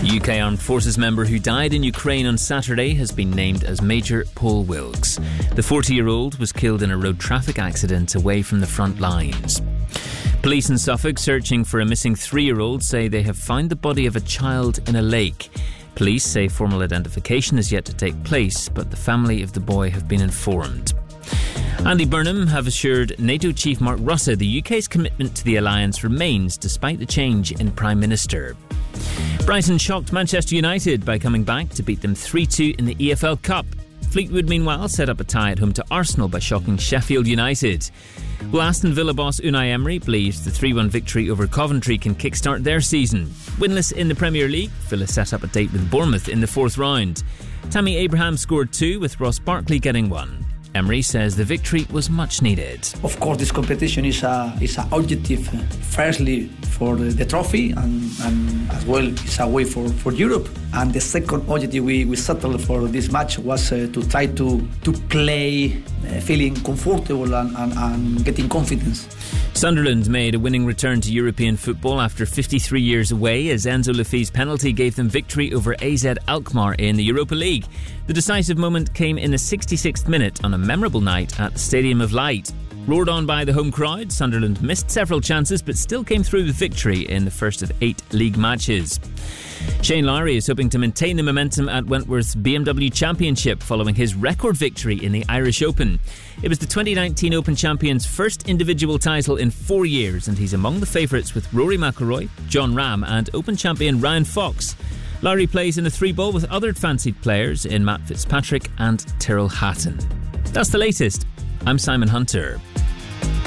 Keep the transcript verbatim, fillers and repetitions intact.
U K Armed Forces member who died in Ukraine on Saturday has been named as Major Paul Wilkes. The forty-year-old was killed in a road traffic accident away from the front lines. Police in Suffolk searching for a missing three-year-old say they have found the body of a child in a lake. Police say formal identification is yet to take place, but the family of the boy have been informed. Andy Burnham have assured NATO Chief Mark Rutte the U K's commitment to the alliance remains despite the change in Prime Minister. Brighton shocked Manchester United by coming back to beat them three two in the E F L Cup. Fleetwood, meanwhile, set up a tie at home to Arsenal by shocking Sheffield United. Well, Aston Villa boss Unai Emery believes the three one victory over Coventry can kickstart their season. Winless in the Premier League, Villa set up a date with Bournemouth in the fourth round. Tammy Abraham scored two, with Ross Barkley getting one. Emery says the victory was much needed. Of course, this competition is a is an objective, firstly for the, the trophy, and, and as well it's a way for, for Europe. And the second objective we, we settled for this match was uh, to try to to play uh, feeling comfortable and, and, and getting confidence. Sunderland made a winning return to European football after fifty-three years away as Enzo Lefi's penalty gave them victory over A Z Alkmaar in the Europa League. The decisive moment came in the sixty-sixth minute on a memorable night at the Stadium of Light. Roared on by the home crowd, Sunderland missed several chances but still came through with victory in the first of eight league matches. Shane Lowry is hoping to maintain the momentum at Wentworth's B M W Championship following his record victory in the Irish Open. It was the twenty nineteen Open champion's first individual title in four years and he's among the favourites with Rory McIlroy, Jon Rahm and Open champion Ryan Fox. Lowry plays in a three-ball with other fancied players in Matt Fitzpatrick and Tyrrell Hatton. That's the latest. I'm Simon Hunter.